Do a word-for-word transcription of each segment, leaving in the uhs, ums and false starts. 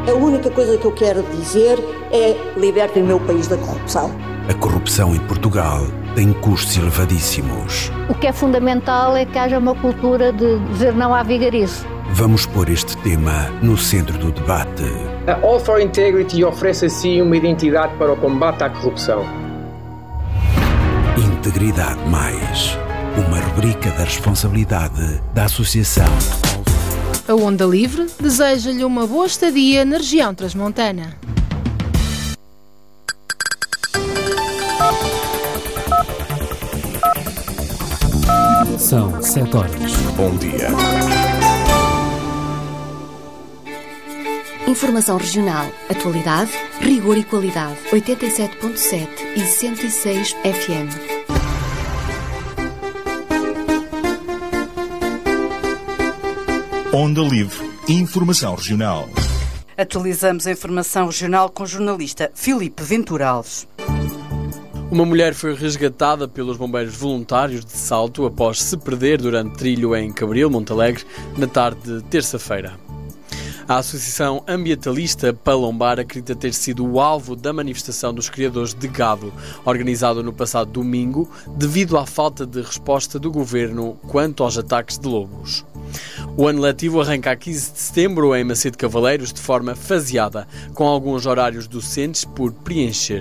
A única coisa que eu quero dizer é: libertem o meu país da corrupção. A corrupção em Portugal tem custos elevadíssimos. O que é fundamental é que haja uma cultura de dizer não à vigarice. Vamos pôr este tema no centro do debate. A All for Integrity oferece assim uma identidade para o combate à corrupção. Integridade Mais, uma rubrica da responsabilidade da Associação. A Onda Livre deseja-lhe uma boa estadia na região transmontana. São sete horas. Bom dia. Informação regional, atualidade, rigor e qualidade. oitenta e sete ponto sete e cento e seis F M. Onda Livre. Informação regional. Atualizamos a informação regional com o jornalista Filipe Ventura Alves. Uma mulher foi resgatada pelos bombeiros voluntários de Salto após se perder durante trilho em Cabril, Montalegre, na tarde de terça-feira. A Associação Ambientalista Palombar acredita ter sido o alvo da manifestação dos criadores de gado, organizada no passado domingo, devido à falta de resposta do governo quanto aos ataques de lobos. O ano letivo arranca a quinze de setembro em Macedo Cavaleiros de forma faseada, com alguns horários docentes por preencher.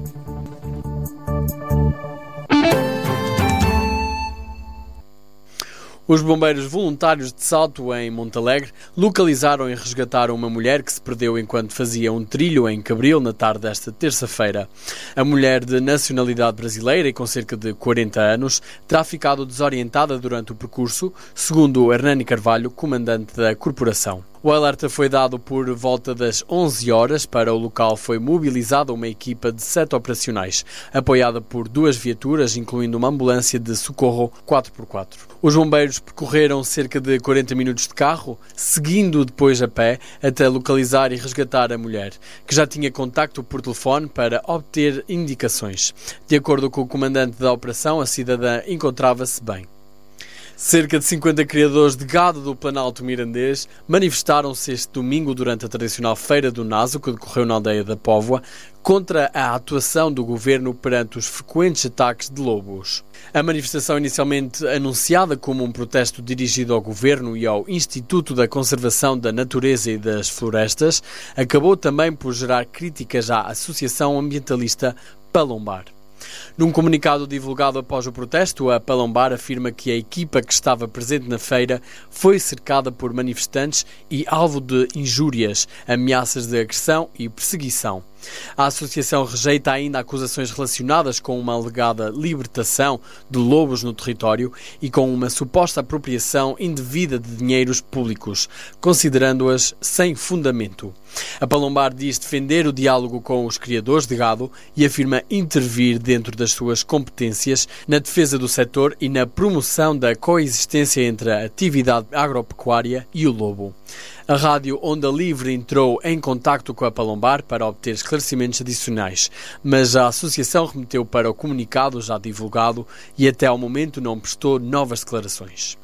Os bombeiros voluntários de Salto, em Montalegre, localizaram e resgataram uma mulher que se perdeu enquanto fazia um trilho em Cabril na tarde desta terça-feira. A mulher, de nacionalidade brasileira e com cerca de quarenta anos, terá ficado desorientada durante o percurso, segundo Hernani Carvalho, comandante da corporação. O alerta foi dado por volta das onze horas. Para o local foi mobilizada uma equipa de sete operacionais, apoiada por duas viaturas, incluindo uma ambulância de socorro quatro por quatro. Os bombeiros percorreram cerca de quarenta minutos de carro, seguindo depois a pé, até localizar e resgatar a mulher, que já tinha contacto por telefone para obter indicações. De acordo com o comandante da operação, a cidadã encontrava-se bem. Cerca de cinquenta criadores de gado do Planalto Mirandês manifestaram-se este domingo durante a tradicional Feira do Naso, que decorreu na aldeia da Póvoa, contra a atuação do governo perante os frequentes ataques de lobos. A manifestação, inicialmente anunciada como um protesto dirigido ao governo e ao Instituto da Conservação da Natureza e das Florestas, acabou também por gerar críticas à Associação Ambientalista Palombar. Num comunicado divulgado após o protesto, a Palombar afirma que a equipa que estava presente na feira foi cercada por manifestantes e alvo de injúrias, ameaças de agressão e perseguição. A associação rejeita ainda acusações relacionadas com uma alegada libertação de lobos no território e com uma suposta apropriação indevida de dinheiros públicos, considerando-as sem fundamento. A Palombar diz defender o diálogo com os criadores de gado e afirma intervir dentro das suas competências na defesa do setor e na promoção da coexistência entre a atividade agropecuária e o lobo. A rádio Onda Livre entrou em contacto com a Palombar para obter esclarecimentos adicionais, mas a associação remeteu para o comunicado já divulgado e até ao momento não prestou novas declarações.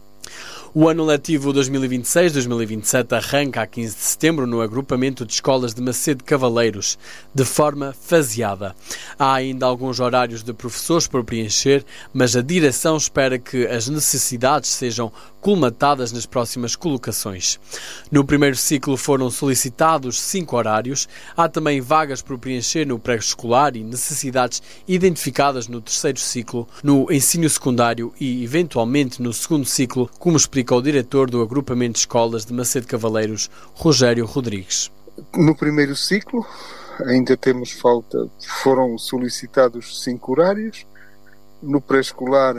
O ano letivo dois mil e vinte e seis dois mil e vinte e sete arranca a quinze de setembro no agrupamento de escolas de Macedo Cavaleiros, de forma faseada. Há ainda alguns horários de professores por preencher, mas a direção espera que as necessidades sejam colmatadas nas próximas colocações. No primeiro ciclo foram solicitados cinco horários. Há também vagas por preencher no pré-escolar e necessidades identificadas no terceiro ciclo, no ensino secundário e, eventualmente, no segundo ciclo, como explica o diretor do agrupamento de escolas de Macedo Cavaleiros, Rogério Rodrigues. No primeiro ciclo ainda temos falta, foram solicitados cinco horários. No pré-escolar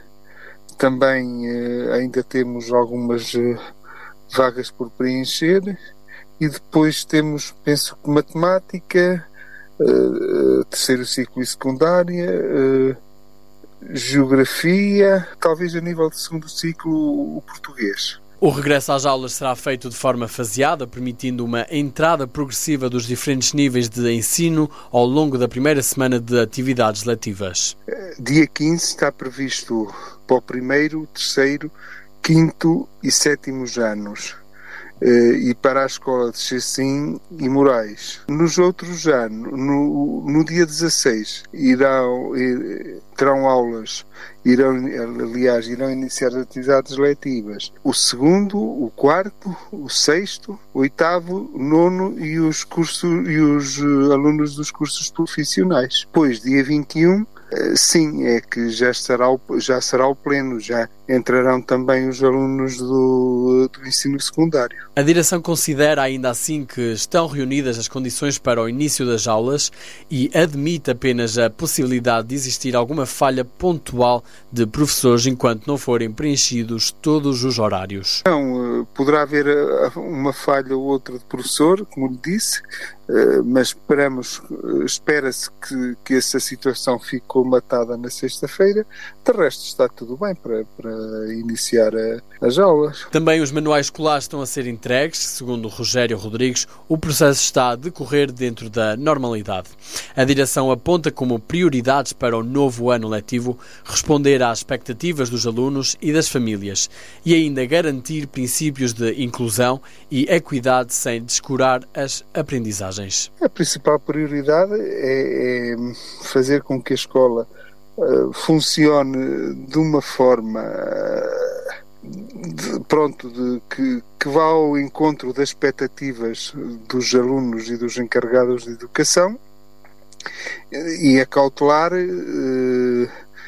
também eh, ainda temos algumas eh, vagas por preencher, e depois temos, penso que matemática, eh, terceiro ciclo e secundária, eh, geografia, talvez a nível de segundo ciclo o português. O regresso às aulas será feito de forma faseada, permitindo uma entrada progressiva dos diferentes níveis de ensino ao longo da primeira semana de atividades letivas. Dia quinze está previsto para o primeiro, terceiro, quinto e sétimos anos. e para a escola de Chessim e Moraes. Nos outros já, no, no dia dezasseis, irão, terão aulas, irão, aliás, irão iniciar as atividades letivas. O segundo, o quarto, o sexto, o oitavo, o nono e os, cursos, e os alunos dos cursos profissionais. Depois, dia vinte e um, sim, é que já, estará, já será o pleno, já entrarão também os alunos do, do ensino secundário. A direção considera ainda assim que estão reunidas as condições para o início das aulas e admite apenas a possibilidade de existir alguma falha pontual de professores enquanto não forem preenchidos todos os horários. Não, poderá haver uma falha ou outra de professor, como lhe disse, mas esperamos, espera-se que, que essa situação fique colmatada na sexta-feira. De resto está tudo bem para, para iniciar a, as aulas. Também os manuais escolares estão a ser entregues. Segundo Rogério Rodrigues, o processo está a decorrer dentro da normalidade. A direção aponta como prioridades para o novo ano letivo responder às expectativas dos alunos e das famílias e ainda garantir princípios de inclusão e equidade sem descurar as aprendizagens. A principal prioridade é, é fazer com que a escola uh, funcione de uma forma uh, de, pronto, de, que, que vá ao encontro das expectativas dos alunos e dos encarregados de educação e acautelar uh,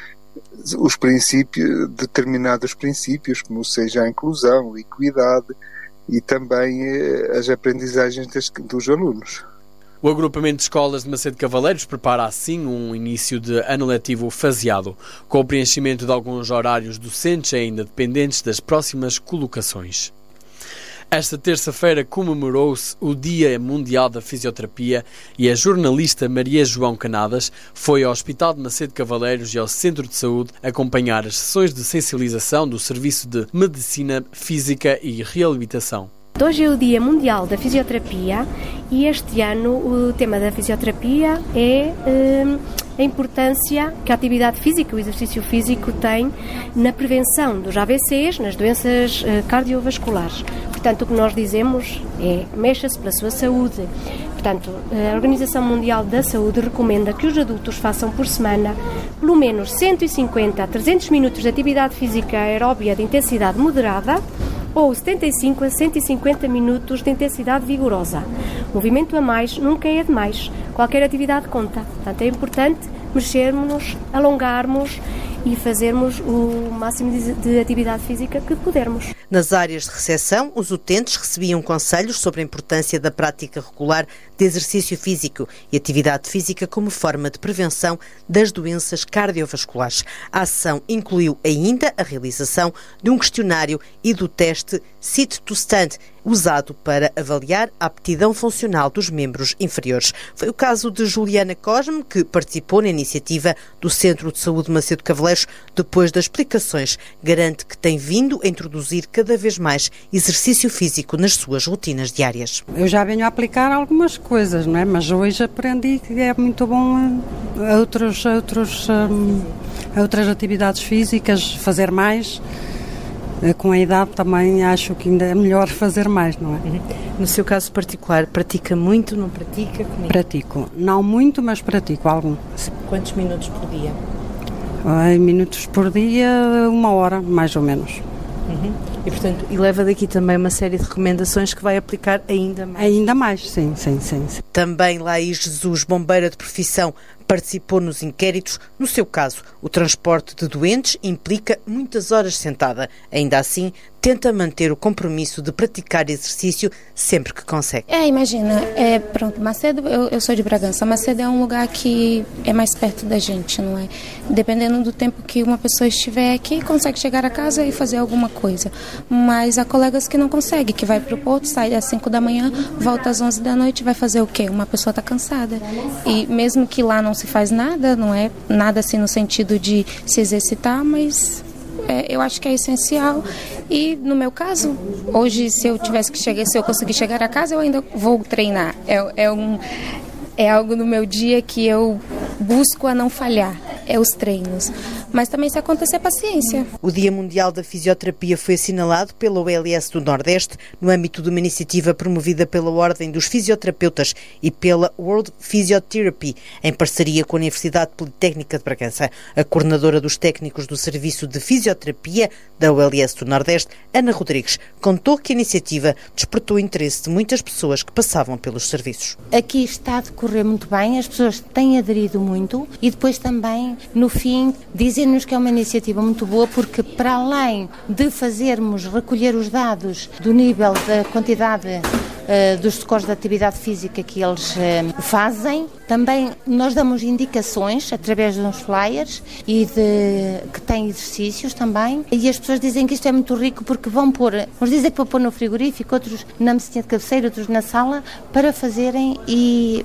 os princípios, determinados princípios, como seja a inclusão, a equidade e também uh, as aprendizagens das, dos alunos. O agrupamento de escolas de Macedo Cavaleiros prepara assim um início de ano letivo faseado, com o preenchimento de alguns horários docentes ainda dependentes das próximas colocações. Esta terça-feira comemorou-se o Dia Mundial da Fisioterapia e a jornalista Maria João Canadas foi ao Hospital de Macedo Cavaleiros e ao Centro de Saúde acompanhar as sessões de sensibilização do Serviço de Medicina Física e Reabilitação. Hoje é o Dia Mundial da Fisioterapia e este ano o tema da fisioterapia é hum, a importância que a atividade física, o exercício físico tem na prevenção dos A V Cs, nas doenças uh, cardiovasculares. Portanto, o que nós dizemos é mexa-se pela sua saúde. Portanto, a Organização Mundial da Saúde recomenda que os adultos façam por semana pelo menos cento e cinquenta a trezentos minutos de atividade física aeróbia de intensidade moderada ou setenta e cinco a cento e cinquenta minutos de intensidade vigorosa. Movimento a mais nunca é demais. Qualquer atividade conta. Portanto, é importante mexermos-nos, alongarmos e fazermos o máximo de, de atividade física que pudermos. Nas áreas de recepção, os utentes recebiam conselhos sobre a importância da prática regular de exercício físico e atividade física como forma de prevenção das doenças cardiovasculares. A ação incluiu ainda a realização de um questionário e do teste Sit to Stand, usado para avaliar a aptidão funcional dos membros inferiores. Foi o caso de Juliana Cosme, que participou na iniciativa do Centro de Saúde Macedo Cavaleiros. Depois das explicações, garante que tem vindo a introduzir cada vez mais exercício físico nas suas rotinas diárias. Eu já venho a aplicar algumas coisas, não é? Mas hoje aprendi que é muito bom a, outros, a, outros, a outras atividades físicas, fazer mais. Com a idade também acho que ainda é melhor fazer mais, não é? Uhum. No seu caso particular, pratica muito, não pratica? Como é? Pratico. Não muito, mas pratico algum. Quantos minutos por dia? Em minutos por dia, uma hora, mais ou menos. Uhum. E, portanto, e leva daqui também uma série de recomendações que vai aplicar ainda mais? Ainda mais, sim, sim, sim. sim. Também Laís Jesus, bombeira de profissão, participou nos inquéritos. No seu caso, o transporte de doentes implica muitas horas sentada. Ainda assim, tenta manter o compromisso de praticar exercício sempre que consegue. É, imagina, é, pronto, Macedo, eu, eu sou de Bragança, Macedo é um lugar que é mais perto da gente, não é? Dependendo do tempo que uma pessoa estiver aqui, consegue chegar a casa e fazer alguma coisa. Mas há colegas que não conseguem, que vai para o porto, sai às cinco da manhã, volta às onze da noite, vai fazer o quê? Uma pessoa está cansada. E mesmo que lá não se faz nada, não é? Nada assim no sentido de se exercitar, mas é, eu acho que é essencial. E no meu caso, hoje se eu tivesse que chegar, se eu conseguir chegar a casa, eu ainda vou treinar. É, é, um, é algo no meu dia que eu busco a não falhar, é os treinos. mas também se acontecer, paciência. O Dia Mundial da Fisioterapia foi assinalado pela O L S do Nordeste no âmbito de uma iniciativa promovida pela Ordem dos Fisioterapeutas e pela World Physiotherapy, em parceria com a Universidade Politécnica de Bragança. A coordenadora dos técnicos do Serviço de Fisioterapia da O L S do Nordeste, Ana Rodrigues, contou que a iniciativa despertou o interesse de muitas pessoas que passavam pelos serviços. Aqui está a decorrer muito bem, as pessoas têm aderido muito e depois também, no fim, dizem-nos que é uma iniciativa muito boa porque, para além de fazermos recolher os dados do nível da quantidade uh, dos scores de atividade física que eles uh, fazem, também nós damos indicações através de uns flyers e de, que têm exercícios também, e as pessoas dizem que isto é muito rico porque vão pôr, uns dizem que vão pôr no frigorífico, outros na mesinha de cabeceira, outros na sala, para fazerem e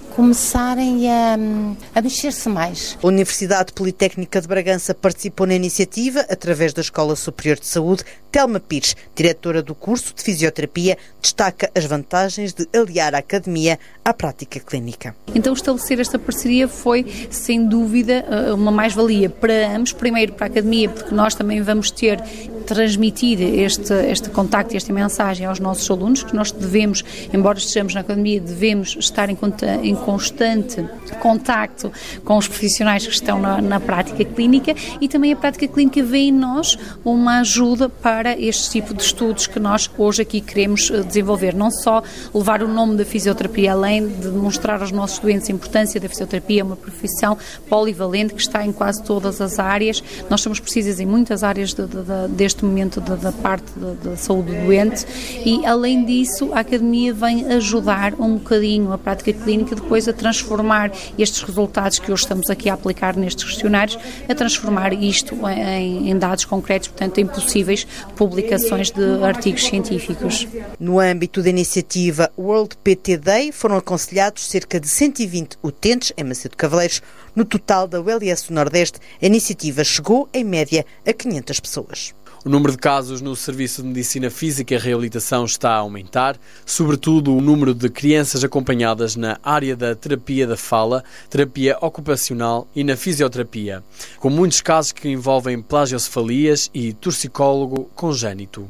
começarem a, a mexer-se mais. A Universidade Politécnica de Bragança participou na iniciativa através da Escola Superior de Saúde. Telma Pires, diretora do curso de Fisioterapia, destaca as vantagens de aliar a academia à prática clínica. Então estabelecer esta parceria foi, sem dúvida, uma mais-valia para ambos. Primeiro para a academia, porque nós também vamos ter transmitir este, este contacto e esta mensagem aos nossos alunos, que nós devemos, embora estejamos na academia, devemos estar em, em constante contacto com os profissionais que estão na, na prática clínica, e também a prática clínica vê em nós uma ajuda para este tipo de estudos que nós hoje aqui queremos desenvolver. Não só levar o nome da fisioterapia, além de demonstrar aos nossos doentes a importância da fisioterapia, uma profissão polivalente que está em quase todas as áreas. Nós somos precisas em muitas áreas de, de, de, deste momento da, da parte da, da saúde do doente, e além disso a academia vem ajudar um bocadinho a prática clínica depois a transformar estes resultados que hoje estamos aqui a aplicar nestes questionários, a transformar isto em, em dados concretos, portanto em possíveis publicações de artigos científicos. No âmbito da iniciativa World P T Day foram aconselhados cerca de cento e vinte utentes em Macedo Cavaleiros. No total da O L S do Nordeste, a iniciativa chegou em média a quinhentas pessoas. O número de casos no Serviço de Medicina Física e Reabilitação está a aumentar, sobretudo o número de crianças acompanhadas na área da terapia da fala, terapia ocupacional e na fisioterapia, com muitos casos que envolvem plagiocefalias e torcicólogo congénito.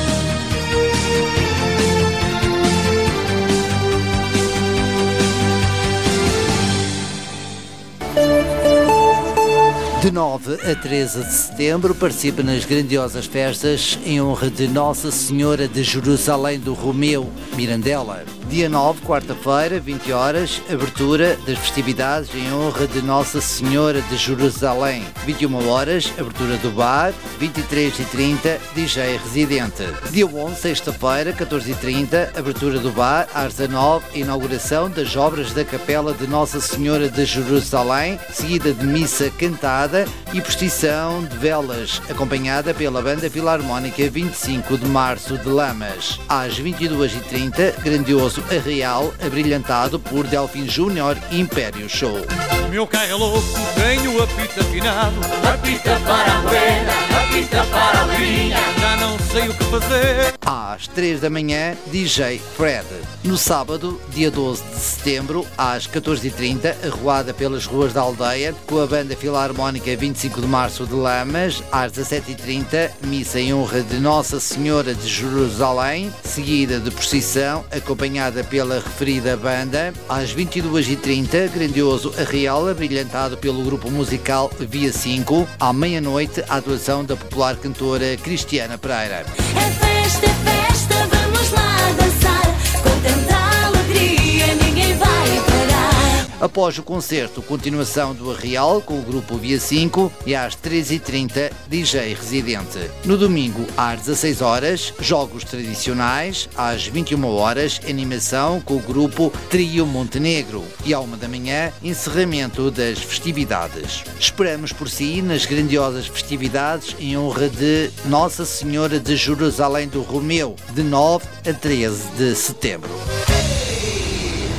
De nove a treze de setembro, participa nas grandiosas festas em honra de Nossa Senhora de Jerusalém do Romeu, Mirandela. Dia nove, quarta-feira, vinte horas, abertura das festividades em honra de Nossa Senhora de Jerusalém. vinte e uma horas, abertura do bar. vinte e três e trinta, D J residente. Dia onze, sexta-feira, catorze e trinta, abertura do bar. Às dezanove, inauguração das obras da Capela de Nossa Senhora de Jerusalém, seguida de missa cantada e procissão de velas, acompanhada pela Banda Filarmónica vinte e cinco de março de Lamas. Às vinte e duas e trinta, grandioso arraial, abrilhantado por Delfim Júnior Império Show. Meu carro é louco, tenho a pita afinado, a pita para a moeda, a pita para a linha, já não sei o que fazer. Às três da manhã, D J Fred. No sábado, dia doze de setembro, às catorze e trinta, arruada pelas ruas da aldeia, com a Banda Filarmónica vinte e cinco de março de Lamas. Às dezassete e trinta, missa em honra de Nossa Senhora de Jerusalém, seguida de procissão, acompanhada pela referida banda. Às vinte e duas e trinta, grandioso arraial, abrilhantado pelo grupo musical Via cinco. À meia-noite, a atuação da popular cantora Cristiana Pereira. É festa, é festa, vamos lá dançar, com tanta alegria ninguém vai parar. Após o concerto, continuação do arraial com o grupo Via cinco, e às treze e trinta, D J residente. No domingo, às dezasseis horas, jogos tradicionais. Às vinte e uma horas, animação com o grupo Trio Montenegro. E à uma da manhã, encerramento das festividades. Esperamos por si nas grandiosas festividades em honra de Nossa Senhora de Jerusalém do Romeu, de nove a treze de setembro.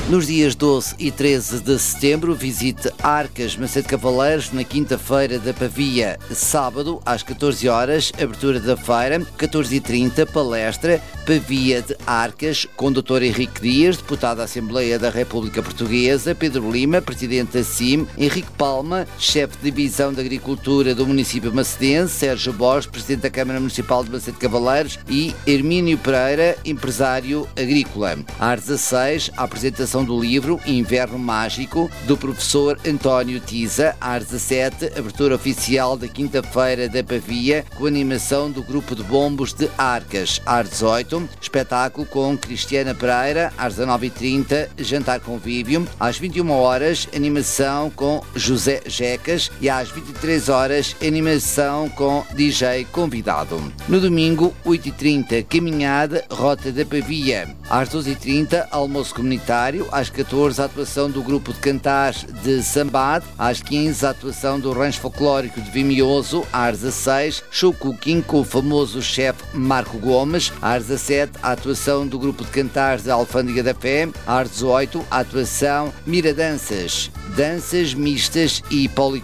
Nos dias doze e treze de setembro, visite Arcas Macedo Cavaleiros na quinta-feira da Pavia. Sábado, às catorze horas, abertura da feira, catorze e trinta, palestra, Pavia de Arcas, com o doutor Henrique Dias, deputado da Assembleia da República Portuguesa, Pedro Lima, presidente da C I M, Henrique Palma, chefe de divisão de Agricultura do município macedense, Sérgio Borges, presidente da Câmara Municipal de Macedo Cavaleiros e Hermínio Pereira, empresário agrícola. Às dezasseis, a apresentação do livro Inverno Mágico, do professor António Tiza. Às dezassete, abertura oficial da quinta-feira da Pavia, com animação do grupo de bombos de Arcas. Às dezoito, espetáculo com Cristiana Pereira. Às dezanove e trinta, jantar convívio. Às vinte e uma horas, animação com José Jecas. E às vinte e três horas, animação com D J convidado. No domingo, oito e trinta, caminhada Rota da Pavia. Às doze e trinta, almoço comunitário. Às catorze, a atuação do grupo de cantares de Sambade. Às quinze, a atuação do rancho folclórico de Vimioso. Às dezasseis, show cooking com o famoso chefe Marco Gomes. Às dezassete, a atuação do grupo de cantares da Alfândega da Fé. Às dezoito, a atuação Miradanças, danças mistas e policulturais.